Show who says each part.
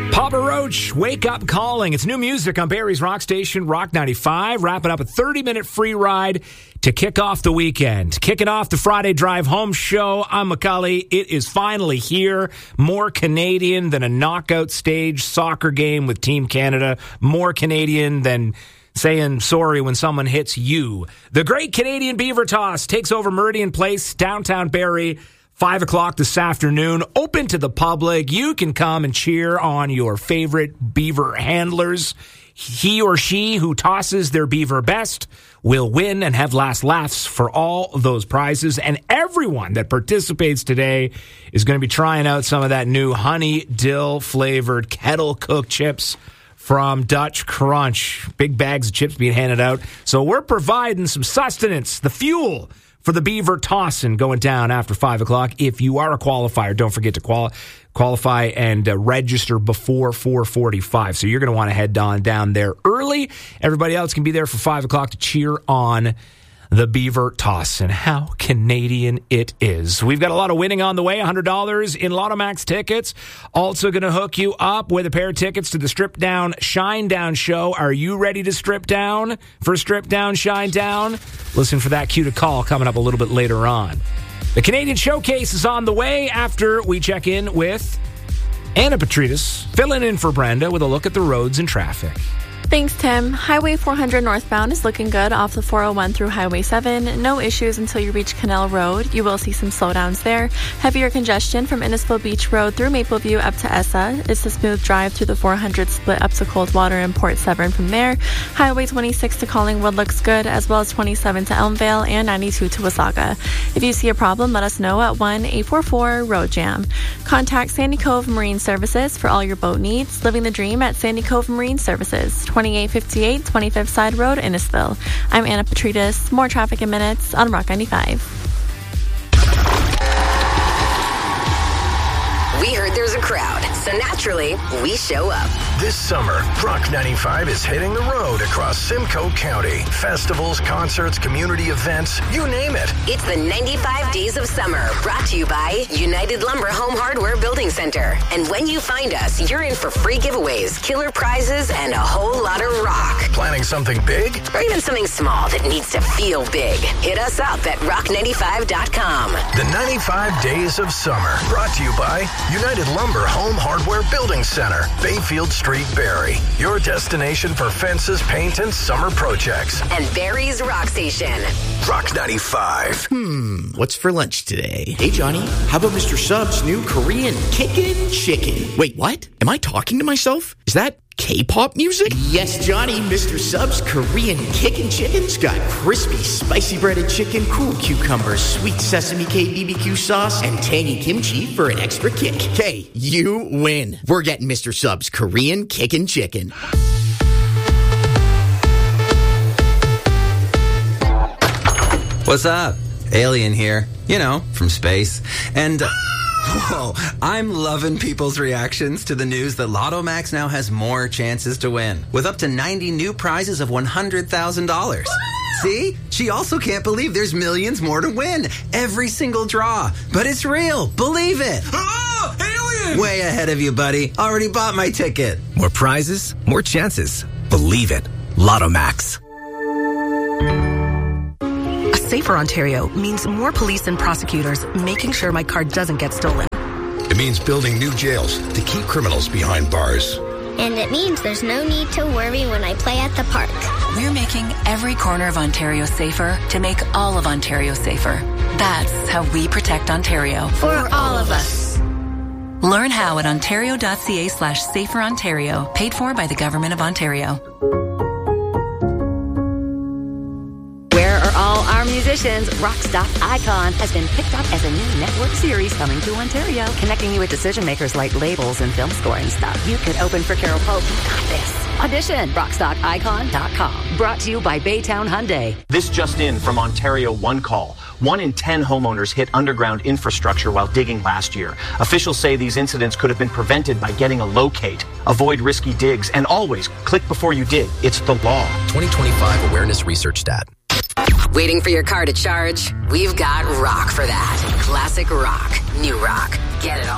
Speaker 1: Papa Roach, Wake Up Calling. It's new music on Barrie's Rock Station, Rock 95. Wrapping up a 30-minute free ride to kick off the weekend. Kicking off the Friday Drive Home show. I'm Macaulay. It is finally here. More Canadian than a knockout stage soccer game with Team Canada. More Canadian than saying sorry when someone hits you. The Great Canadian Beaver Toss takes over Meridian Place, downtown Barrie. 5 o'clock this afternoon, open to the public. You can come and cheer on your favorite beaver handlers. He or she who tosses their beaver best will win and have last laughs for all of those prizes. And everyone that participates today is going to be trying out some of that new honey dill flavored kettle cooked chips from Dutch Crunch. Big bags of chips being handed out. So we're providing some sustenance, the fuel for the beaver tossing going down after 5 o'clock. If you are a qualifier, don't forget to qualify and register before 4:45. So you're going to want to head down there early. Everybody else can be there for 5 o'clock to cheer on the beaver toss, and how Canadian it is. We've got a lot of winning on the way. $100 in Lotto Max tickets. Also going to hook you up with a pair of tickets to the Strip Down Shine Down show. Are you ready to strip down for Strip Down Shine Down? Listen for that cue to call coming up a little bit later on. The Canadian Showcase is on the way after we check in with Anna Petridis, filling in for Brenda with a look at the roads and traffic.
Speaker 2: Thanks, Tim. Highway 400 northbound is looking good off the 401 through Highway 7. No issues until you reach Canal Road. You will see some slowdowns there. Heavier congestion from Innisfil Beach Road through Mapleview up to Essa. It's a smooth drive through the 400 split up to Coldwater and Port Severn from there. Highway 26 to Collingwood looks good, as well as 27 to Elmvale and 92 to Wasaga. If you see a problem, let us know at 1-844-ROAD-JAM. Contact Sandy Cove Marine Services for all your boat needs. Living the dream at Sandy Cove Marine Services. 2858 25th Side Road, Innisfil. I'm Anna Petridis. More traffic in minutes on Rock 95.
Speaker 3: We heard there's a crowd, so naturally, we show up.
Speaker 4: This summer, Rock 95 is hitting the road across Simcoe County. Festivals, concerts, community events, you name it.
Speaker 3: It's the 95 Days of Summer, brought to you by United Lumber Home Hardware Building Center. And when you find us, you're in for free giveaways, killer prizes, and a whole lot of rock.
Speaker 4: Planning something big?
Speaker 3: Or even something small that needs to feel big. Hit us up at rock95.com.
Speaker 4: The 95 Days of Summer, brought to you by United Lumber Home Hardware Building Center, Bayfield Street, Barrie. Your destination for fences, paint, and summer projects.
Speaker 3: And Barrie's Rock Station.
Speaker 4: Rock 95.
Speaker 5: What's for lunch today? Hey, Johnny, how about Mr. Sub's new Korean Kickin' Chicken? Wait, what? Am I talking to myself? Is that K-pop music? Yes, Johnny, Mr. Sub's Korean Kickin' Chicken's got crispy, spicy breaded chicken, cool cucumbers, sweet sesame K BBQ sauce, and tangy kimchi for an extra kick. Okay, you win. We're getting Mr. Sub's Korean Kickin' Chicken.
Speaker 6: What's up? Alien here. You know, from space. And... Whoa, I'm loving people's reactions to the news that Lotto Max now has more chances to win, with up to 90 new prizes of $100,000. See? She also can't believe there's millions more to win. Every single draw. But it's real. Believe it.
Speaker 7: Oh, alien!
Speaker 6: Way ahead of you, buddy. Already bought my ticket.
Speaker 7: More prizes, more chances. Believe it. Lotto Max.
Speaker 8: Safer Ontario means more police and prosecutors making sure my car doesn't get stolen.
Speaker 4: It means building new jails to keep criminals behind bars.
Speaker 9: And it means there's no need to worry when I play at the park.
Speaker 8: We're making every corner of Ontario safer to make all of Ontario safer. That's how we protect Ontario.
Speaker 9: For all of us.
Speaker 8: Learn how at ontario.ca/saferontario. Paid for by the Government of Ontario.
Speaker 10: All our musicians, Rock Stop Icon has been picked up as a new network series coming to Ontario, connecting you with decision makers like labels and film scoring stuff. You could open for Carol Pope. You got this. Audition, rockstockicon.com. Brought to you by Baytown Hyundai.
Speaker 11: This just in from Ontario One Call. 1 in 10 homeowners hit underground infrastructure while digging last year. Officials say these incidents could have been prevented by getting a locate. Avoid risky digs and always click before you dig. It's the law.
Speaker 7: 2025 Awareness Research Stat.
Speaker 3: Waiting for your car to charge? We've got rock for that. Classic rock. New rock. Get it all.